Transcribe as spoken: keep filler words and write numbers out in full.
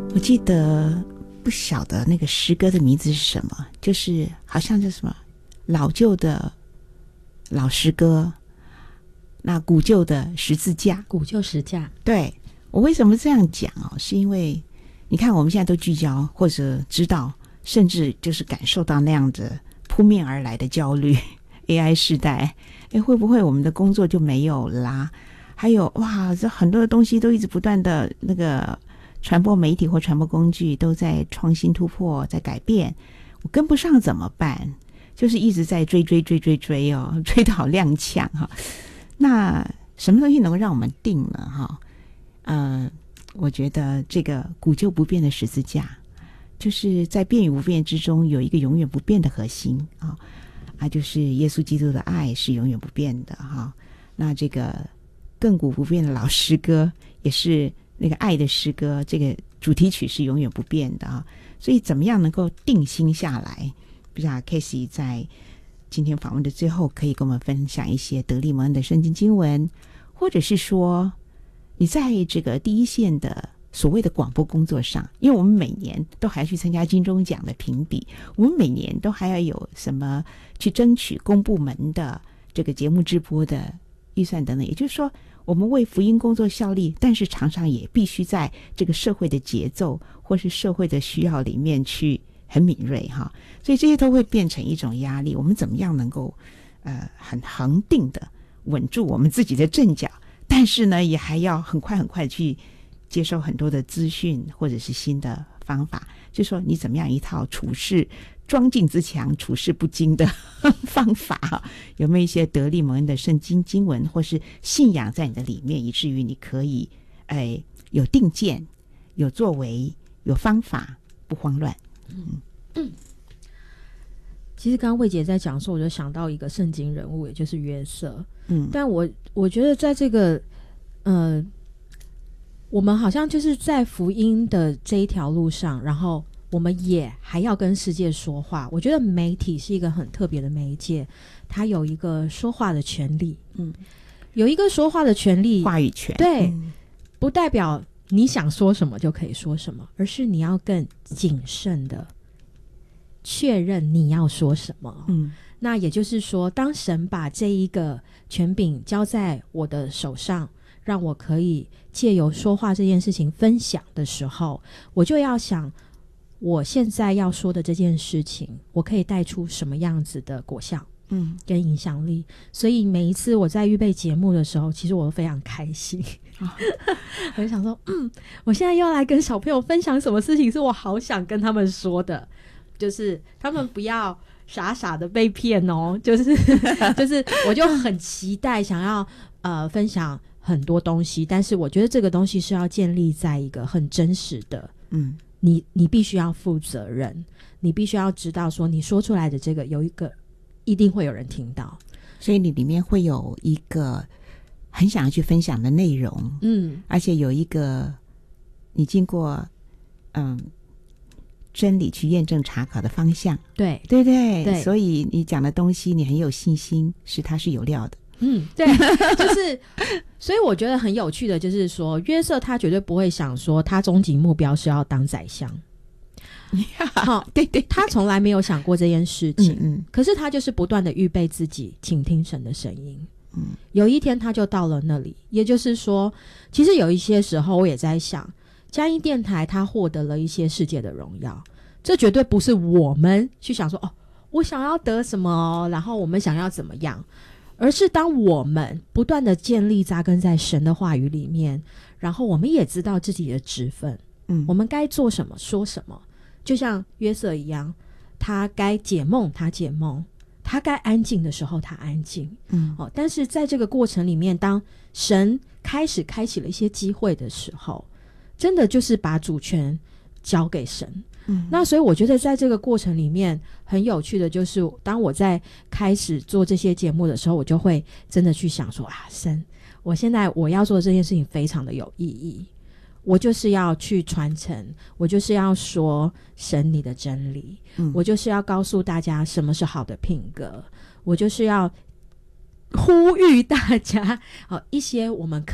我记得不晓得那个诗歌的名字是什么，就是好像是什么老旧的老诗歌，那古旧的十字架， 古旧十架。 对，我为什么这样讲哦？是因为你看我们现在都聚焦或者知道，甚至就是感受到那样子扑面而来的焦虑。A I 时代，哎，会不会我们的工作就没有啦？还有哇，这很多的东西都一直不断的那个传播媒体或传播工具都在创新突破，在改变，我跟不上怎么办？就是一直在追追追追追哦，追到好踉跄哈。那什么东西能够让我们定呢？哈，呃，我觉得这个古旧不变的十字架，就是在变与不变之中有一个永远不变的核心啊，啊，就是耶稣基督的爱是永远不变的哈。那这个亘古不变的老诗歌也是那个爱的诗歌，这个主题曲是永远不变的啊。所以怎么样能够定心下来？不知道 Casey 在今天访问的最后可以跟我们分享一些得力蒙恩的圣经经文，或者是说你在这个第一线的所谓的广播工作上，因为我们每年都还要去参加金钟奖的评比，我们每年都还要有什么去争取公部门的这个节目直播的预算等等，也就是说我们为福音工作效力，但是常常也必须在这个社会的节奏或是社会的需要里面去很敏锐哈，所以这些都会变成一种压力。我们怎么样能够呃很恒定的稳住我们自己的阵脚，但是呢也还要很快很快去接受很多的资讯或者是新的方法，就说你怎么样一套处事庄敬自强处事不惊的方法，有没有一些得力蒙恩的圣经经文或是信仰在你的里面，以至于你可以哎有定见有作为有方法不慌乱。嗯嗯，其实刚刚魏姐在讲的时候，我就想到一个圣经人物，也就是约瑟。嗯，但我我觉得在这个呃，我们好像就是在福音的这一条路上，然后我们也还要跟世界说话。我觉得媒体是一个很特别的媒介，它有一个说话的权利。嗯，有一个说话的权利， 话语权。 对， 嗯， 不代表你想说什么就可以说什么，而是你要更谨慎的确认你要说什么。嗯，那也就是说，当神把这一个权柄交在我的手上，让我可以借由说话这件事情分享的时候，我就要想我现在要说的这件事情，我可以带出什么样子的果效嗯，跟影响力。所以每一次我在预备节目的时候，其实我都非常开心。我就想说嗯，我现在要来跟小朋友分享什么事情是我好想跟他们说的，就是他们不要傻傻的被骗哦，就是就是我就很期待想要呃分享很多东西，但是我觉得这个东西是要建立在一个很真实的嗯，你你必须要负责任，你必须要知道说你说出来的这个有一个一定会有人听到， 所以你里面会有一个很想要去分享的内容，嗯，而且有一个你经过嗯真理去验证查考的方向， 对对对对， 所以你讲的东西你很有信心，是它是有料的。 嗯，对，就是所以我觉得很有趣的就是说，约瑟他绝对不会想说他终极目标是要当宰相。好，对对，他从来没有想过这件事情。嗯嗯，可是他就是不断的预备自己，倾听神的声音。嗯，有一天他就到了那里，也就是说，其实有一些时候我也在想，佳音电台他获得了一些世界的荣耀，这绝对不是我们去想说哦，我想要得什么，然后我们想要怎么样，而是当我们不断的建立扎根在神的话语里面，然后我们也知道自己的职分，嗯，我们该做什么说什么，就像约瑟一样，他该解梦他解梦，他该安静的时候他安静，嗯，哦，但是在这个过程里面，当神开始开启了一些机会的时候，真的就是把主权交给神。嗯，那所以我觉得在这个过程里面很有趣的就是当我在开始做这些节目的时候，我就会真的去想说啊，神，我现在我要做的这件事情非常的有意义，我就是要去传承，我就是要说神你的真理，嗯，我就是要告诉大家什么是好的品格，我就是要呼吁大家，哦，一些我们